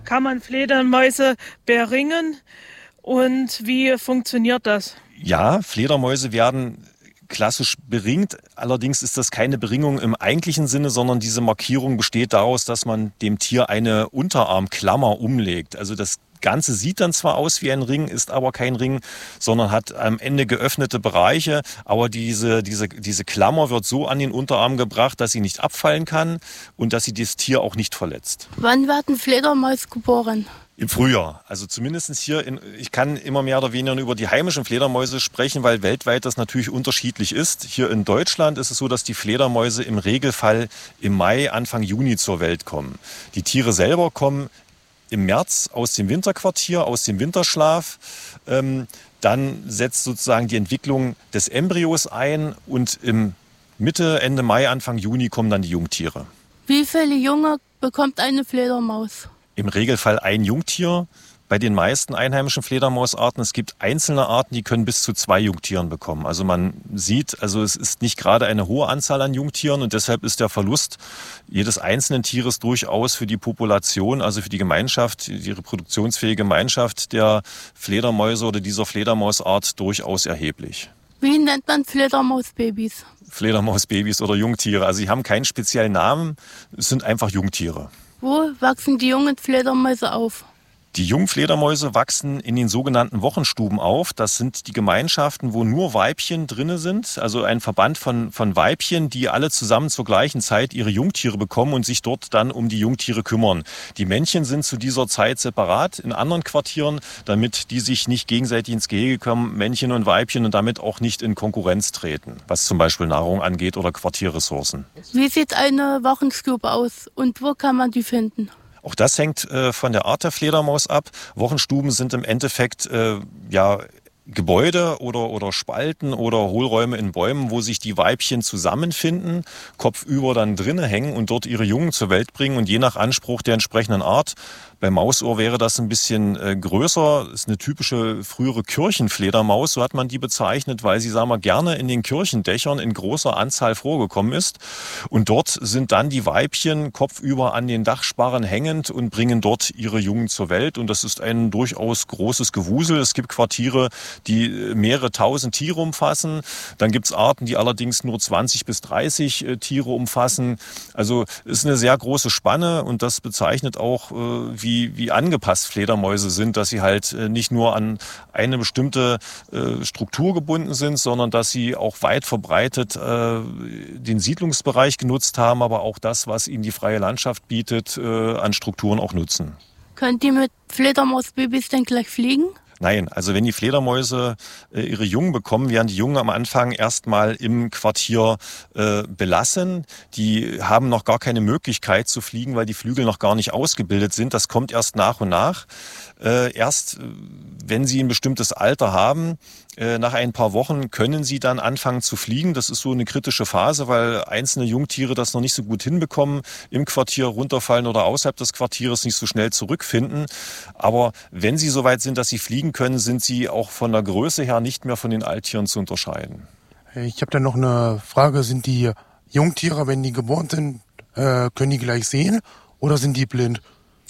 Kann man Fledermäuse beringen und wie funktioniert das? Ja, Fledermäuse werden klassisch beringt. Allerdings ist das keine Beringung im eigentlichen Sinne, sondern diese Markierung besteht daraus, dass man dem Tier eine Unterarmklammer umlegt. Also das Ganze sieht dann zwar aus wie ein Ring, ist aber kein Ring, sondern hat am Ende geöffnete Bereiche. Aber diese Klammer wird so an den Unterarm gebracht, dass sie nicht abfallen kann und dass sie das Tier auch nicht verletzt. Wann werden Fledermäuse geboren? Im Frühjahr. Also zumindest hier, ich kann immer mehr oder weniger über die heimischen Fledermäuse sprechen, weil weltweit das natürlich unterschiedlich ist. Hier in Deutschland ist es so, dass die Fledermäuse im Regelfall im Mai, Anfang Juni zur Welt kommen. Die Tiere selber kommen im März aus dem Winterquartier, aus dem Winterschlaf. Dann setzt sozusagen die Entwicklung des Embryos ein und im Ende Mai, Anfang Juni kommen dann die Jungtiere. Wie viele Junge bekommt eine Fledermaus? Im Regelfall ein Jungtier. Bei den meisten einheimischen Fledermausarten, es gibt einzelne Arten, die können bis zu 2 Jungtieren bekommen. Also man sieht, es ist nicht gerade eine hohe Anzahl an Jungtieren und deshalb ist der Verlust jedes einzelnen Tieres durchaus für die Population, also für die Gemeinschaft, die reproduktionsfähige Gemeinschaft der Fledermäuse oder dieser Fledermausart durchaus erheblich. Wie nennt man Fledermausbabys? Fledermausbabys oder Jungtiere. Also sie haben keinen speziellen Namen, es sind einfach Jungtiere. Wo wachsen die jungen Fledermäuse auf? Die Jungfledermäuse wachsen in den sogenannten Wochenstuben auf. Das sind die Gemeinschaften, wo nur Weibchen drinne sind. Also ein Verband von Weibchen, die alle zusammen zur gleichen Zeit ihre Jungtiere bekommen und sich dort dann um die Jungtiere kümmern. Die Männchen sind zu dieser Zeit separat in anderen Quartieren, damit die sich nicht gegenseitig ins Gehege kommen, Männchen und Weibchen, und damit auch nicht in Konkurrenz treten, was zum Beispiel Nahrung angeht oder Quartierressourcen. Wie sieht eine Wochenstube aus und wo kann man die finden? Auch das hängt von der Art der Fledermaus ab. Wochenstuben sind im Endeffekt Gebäude oder Spalten oder Hohlräume in Bäumen, wo sich die Weibchen zusammenfinden, kopfüber dann drinnen hängen und dort ihre Jungen zur Welt bringen. Und je nach Anspruch der entsprechenden Art, bei Mausohr wäre das ein bisschen größer, ist eine typische frühere Kirchenfledermaus, so hat man die bezeichnet, weil sie, sagen wir, gerne in den Kirchendächern in großer Anzahl vorgekommen ist. Und dort sind dann die Weibchen kopfüber an den Dachsparren hängend und bringen dort ihre Jungen zur Welt. Und das ist ein durchaus großes Gewusel. Es gibt Quartiere, die mehrere tausend Tiere umfassen. Dann gibt es Arten, die allerdings nur 20 bis 30 Tiere umfassen. Also ist eine sehr große Spanne und das bezeichnet auch, wie angepasst Fledermäuse sind, dass sie halt nicht nur an eine bestimmte Struktur gebunden sind, sondern dass sie auch weit verbreitet den Siedlungsbereich genutzt haben, aber auch das, was ihnen die freie Landschaft bietet, an Strukturen auch nutzen. Können die mit Fledermausbabys denn gleich fliegen? Nein, also wenn die Fledermäuse ihre Jungen bekommen, werden die Jungen am Anfang erstmal im Quartier belassen. Die haben noch gar keine Möglichkeit zu fliegen, weil die Flügel noch gar nicht ausgebildet sind. Das kommt erst nach und nach. Erst wenn sie ein bestimmtes Alter haben, nach ein paar Wochen können sie dann anfangen zu fliegen. Das ist so eine kritische Phase, weil einzelne Jungtiere das noch nicht so gut hinbekommen, im Quartier runterfallen oder außerhalb des Quartiers nicht so schnell zurückfinden. Aber wenn sie so weit sind, dass sie fliegen können, sind sie auch von der Größe her nicht mehr von den Alttieren zu unterscheiden. Ich habe da noch eine Frage. Sind die Jungtiere, wenn die geboren sind, können die gleich sehen oder sind die blind?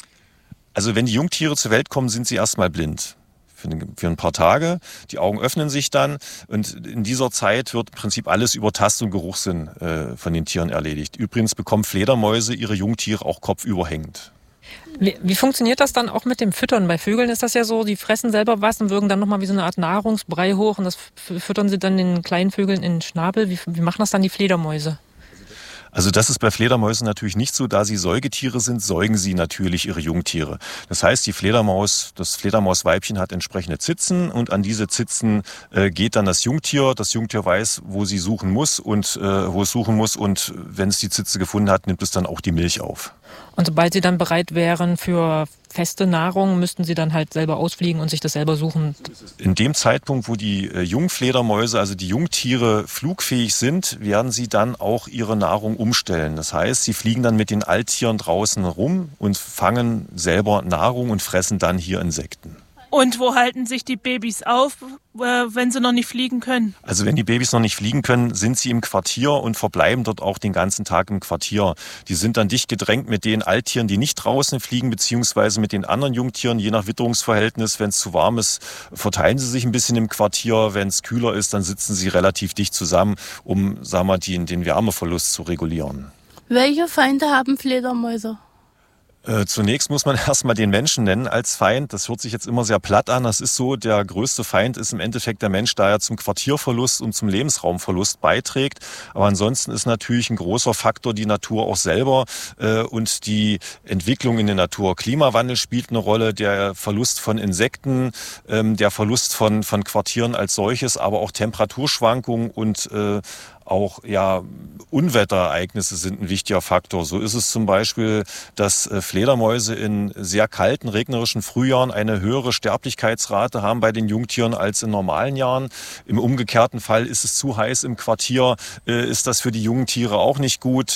Also wenn die Jungtiere zur Welt kommen, sind sie erstmal blind. Für ein paar Tage. Die Augen öffnen sich dann und in dieser Zeit wird im Prinzip alles über Tast- und Geruchssinn von den Tieren erledigt. Übrigens bekommen Fledermäuse ihre Jungtiere auch kopfüber hängend. Wie funktioniert das dann auch mit dem Füttern? Bei Vögeln ist das ja so, die fressen selber was und würgen dann nochmal wie so eine Art Nahrungsbrei hoch und das füttern sie dann den kleinen Vögeln in den Schnabel. Wie machen das dann die Fledermäuse? Also das ist bei Fledermäusen natürlich nicht so. Da sie Säugetiere sind, säugen sie natürlich ihre Jungtiere. Das heißt, das Fledermausweibchen hat entsprechende Zitzen und an diese Zitzen geht dann das Jungtier. Das Jungtier weiß, wo es suchen muss und wenn es die Zitze gefunden hat, nimmt es dann auch die Milch auf. Und sobald sie dann bereit wären für feste Nahrung, müssten sie dann halt selber ausfliegen und sich das selber suchen. In dem Zeitpunkt, wo die Jungfledermäuse, also die Jungtiere, flugfähig sind, werden sie dann auch ihre Nahrung umstellen. Das heißt, sie fliegen dann mit den Alttieren draußen rum und fangen selber Nahrung und fressen dann hier Insekten. Und wo halten sich die Babys auf, wenn sie noch nicht fliegen können? Also wenn die Babys noch nicht fliegen können, sind sie im Quartier und verbleiben dort auch den ganzen Tag im Quartier. Die sind dann dicht gedrängt mit den Alttieren, die nicht draußen fliegen, beziehungsweise mit den anderen Jungtieren, je nach Witterungsverhältnis. Wenn es zu warm ist, verteilen sie sich ein bisschen im Quartier. Wenn es kühler ist, dann sitzen sie relativ dicht zusammen, um, sagen wir, den Wärmeverlust zu regulieren. Welche Feinde haben Fledermäuse? Zunächst muss man erstmal den Menschen nennen als Feind. Das hört sich jetzt immer sehr platt an. Das ist so, der größte Feind ist im Endeffekt der Mensch, da er zum Quartierverlust und zum Lebensraumverlust beiträgt. Aber ansonsten ist natürlich ein großer Faktor die Natur auch selber und die Entwicklung in der Natur. Klimawandel spielt eine Rolle, der Verlust von Insekten, der Verlust von Quartieren als solches, aber auch Temperaturschwankungen und auch Unwetterereignisse sind ein wichtiger Faktor. So ist es zum Beispiel, dass Fledermäuse in sehr kalten, regnerischen Frühjahren eine höhere Sterblichkeitsrate haben bei den Jungtieren als in normalen Jahren. Im umgekehrten Fall ist es zu heiß im Quartier, ist das für die jungen Tiere auch nicht gut.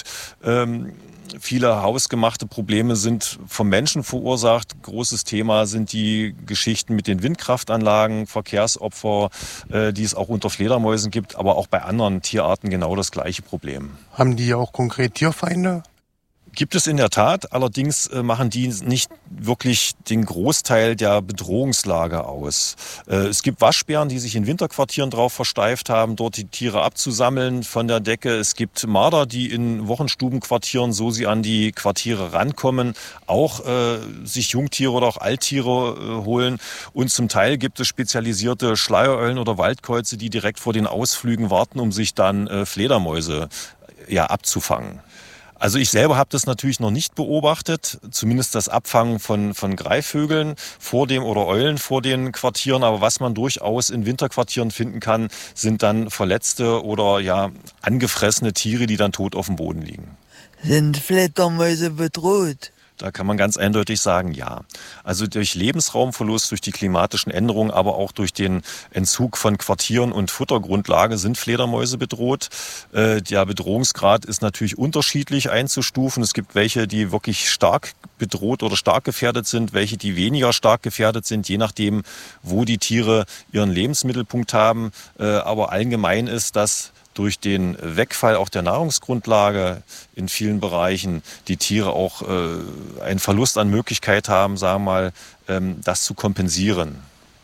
Viele hausgemachte Probleme sind vom Menschen verursacht. Großes Thema sind die Geschichten mit den Windkraftanlagen, Verkehrsopfer, die es auch unter Fledermäusen gibt, aber auch bei anderen Tierarten genau das gleiche Problem. Haben die auch konkret Tierfeinde? Gibt es in der Tat, allerdings machen die nicht wirklich den Großteil der Bedrohungslage aus. Es gibt Waschbären, die sich in Winterquartieren drauf versteift haben, dort die Tiere abzusammeln von der Decke. Es gibt Marder, die in Wochenstubenquartieren, so sie an die Quartiere rankommen, auch sich Jungtiere oder auch Alttiere holen. Und zum Teil gibt es spezialisierte Schleiereulen oder Waldkäuze, die direkt vor den Ausflügen warten, um sich dann Fledermäuse abzufangen. Also ich selber habe das natürlich noch nicht beobachtet, zumindest das Abfangen von Greifvögeln vor dem oder Eulen vor den Quartieren. Aber was man durchaus in Winterquartieren finden kann, sind dann verletzte oder angefressene Tiere, die dann tot auf dem Boden liegen. Sind Fledermäuse bedroht? Da kann man ganz eindeutig sagen, ja. Also durch Lebensraumverlust, durch die klimatischen Änderungen, aber auch durch den Entzug von Quartieren und Futtergrundlage sind Fledermäuse bedroht. Der Bedrohungsgrad ist natürlich unterschiedlich einzustufen. Es gibt welche, die wirklich stark bedroht oder stark gefährdet sind, welche, die weniger stark gefährdet sind, je nachdem, wo die Tiere ihren Lebensmittelpunkt haben. Aber allgemein ist, dass durch den Wegfall auch der Nahrungsgrundlage in vielen Bereichen die Tiere auch einen Verlust an Möglichkeit haben, sagen wir mal, das zu kompensieren.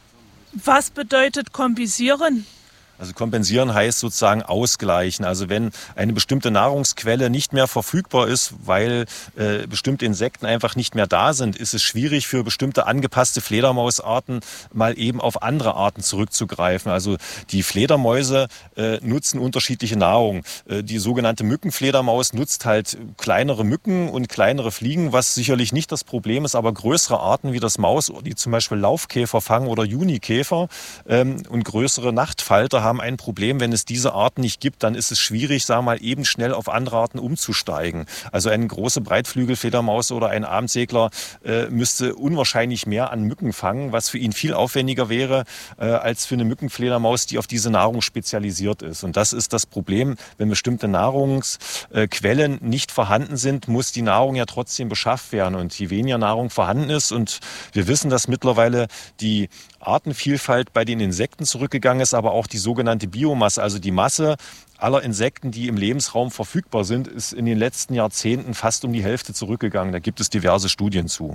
Was bedeutet kompensieren? Also kompensieren heißt sozusagen ausgleichen. Also wenn eine bestimmte Nahrungsquelle nicht mehr verfügbar ist, weil bestimmte Insekten einfach nicht mehr da sind, ist es schwierig für bestimmte angepasste Fledermausarten mal eben auf andere Arten zurückzugreifen. Also die Fledermäuse nutzen unterschiedliche Nahrung. Die sogenannte Mückenfledermaus nutzt halt kleinere Mücken und kleinere Fliegen, was sicherlich nicht das Problem ist, aber größere Arten wie das Mausohr, die zum Beispiel Laufkäfer fangen oder Junikäfer und größere Nachtfalter haben ein Problem. Wenn es diese Arten nicht gibt, dann ist es schwierig, sagen wir mal, eben schnell auf andere Arten umzusteigen. Also eine große Breitflügelfledermaus oder ein Abendsegler müsste unwahrscheinlich mehr an Mücken fangen, was für ihn viel aufwendiger wäre als für eine Mückenfledermaus, die auf diese Nahrung spezialisiert ist. Und das ist das Problem, wenn bestimmte Nahrungsquellen nicht vorhanden sind, muss die Nahrung ja trotzdem beschafft werden. Und je weniger Nahrung vorhanden ist, und wir wissen, dass mittlerweile die Artenvielfalt bei den Insekten zurückgegangen ist, aber auch die sogenannte Biomasse, also die Masse aller Insekten, die im Lebensraum verfügbar sind, ist in den letzten Jahrzehnten fast um die Hälfte zurückgegangen. Da gibt es diverse Studien zu.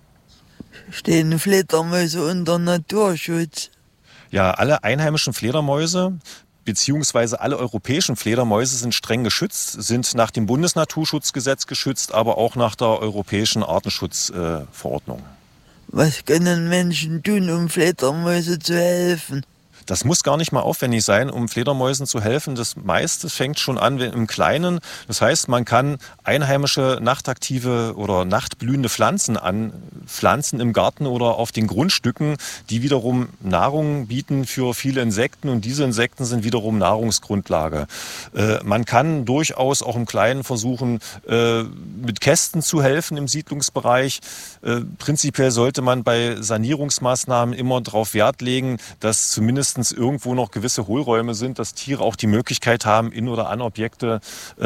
Stehen Fledermäuse unter Naturschutz? Ja, alle einheimischen Fledermäuse beziehungsweise alle europäischen Fledermäuse sind streng geschützt, sind nach dem Bundesnaturschutzgesetz geschützt, aber auch nach der europäischen Artenschutzverordnung. Was können Menschen tun, um Fledermäuse zu helfen? Das muss gar nicht mal aufwendig sein, um Fledermäusen zu helfen. Das meiste fängt schon an im Kleinen. Das heißt, man kann einheimische, nachtaktive oder nachtblühende Pflanzen anpflanzen im Garten oder auf den Grundstücken, die wiederum Nahrung bieten für viele Insekten. Und diese Insekten sind wiederum Nahrungsgrundlage. Man kann durchaus auch im Kleinen versuchen, mit Kästen zu helfen im Siedlungsbereich. Prinzipiell sollte man bei Sanierungsmaßnahmen immer darauf Wert legen, dass zumindest meistens irgendwo noch gewisse Hohlräume sind, dass Tiere auch die Möglichkeit haben, in oder an Objekte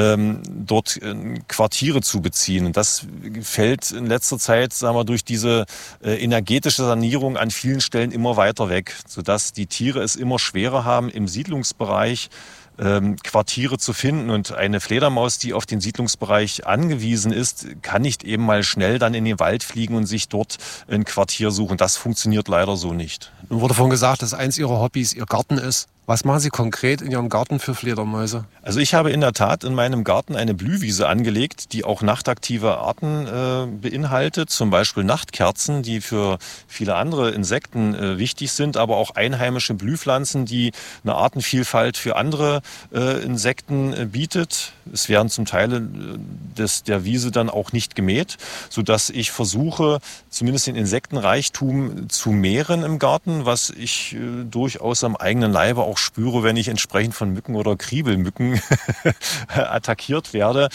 dort Quartiere zu beziehen. Und das fällt in letzter Zeit, sagen wir, durch diese energetische Sanierung an vielen Stellen immer weiter weg, sodass die Tiere es immer schwerer haben, im Siedlungsbereich Quartiere zu finden. Und eine Fledermaus, die auf den Siedlungsbereich angewiesen ist, kann nicht eben mal schnell dann in den Wald fliegen und sich dort ein Quartier suchen. Das funktioniert leider so nicht. Nun wurde vorhin gesagt, dass eins Ihrer Hobbys Ihr Garten ist. Was machen Sie konkret in Ihrem Garten für Fledermäuse? Also ich habe in der Tat in meinem Garten eine Blühwiese angelegt, die auch nachtaktive Arten beinhaltet. Zum Beispiel Nachtkerzen, die für viele andere Insekten wichtig sind, aber auch einheimische Blühpflanzen, die eine Artenvielfalt für andere Insekten bietet. Es werden zum Teil der Wiese dann auch nicht gemäht, sodass ich versuche, zumindest den Insektenreichtum zu mehren im Garten, was ich durchaus am eigenen Leibe auch spüre, wenn ich entsprechend von Mücken oder Kriebelmücken attackiert werde.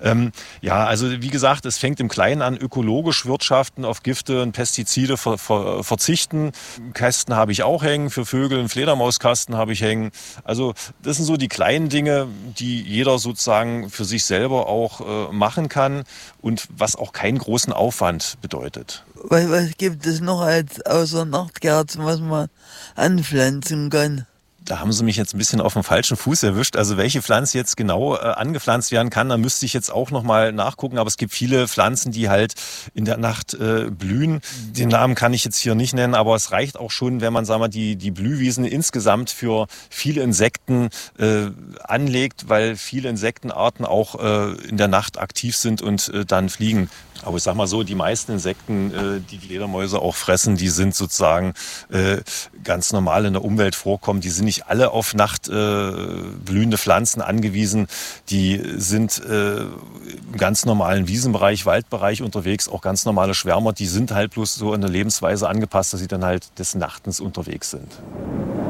Also wie gesagt, es fängt im Kleinen an, ökologisch wirtschaften, auf Gifte und Pestizide verzichten. Kästen habe ich auch hängen, für Vögel einen Fledermauskasten habe ich hängen. Also das sind so die kleinen Dinge, die jeder sozusagen für sich selber auch machen kann und was auch keinen großen Aufwand bedeutet. Was gibt es noch außer Nachtkerzen, was man anpflanzen kann? Da haben Sie mich jetzt ein bisschen auf dem falschen Fuß erwischt. Also welche Pflanze jetzt genau angepflanzt werden kann, da müsste ich jetzt auch nochmal nachgucken. Aber es gibt viele Pflanzen, die halt in der Nacht blühen. Den Namen kann ich jetzt hier nicht nennen, aber es reicht auch schon, wenn man, sagen wir, die Blühwiesen insgesamt für viele Insekten anlegt, weil viele Insektenarten auch in der Nacht aktiv sind und dann fliegen. Aber ich sag mal so, die meisten Insekten, die Fledermäuse auch fressen, die sind sozusagen ganz normal in der Umwelt vorkommen. Die sind nicht alle auf Nacht blühende Pflanzen angewiesen. Die sind im ganz normalen Wiesenbereich, Waldbereich unterwegs, auch ganz normale Schwärmer. Die sind halt bloß so in der Lebensweise angepasst, dass sie dann halt des Nachtens unterwegs sind.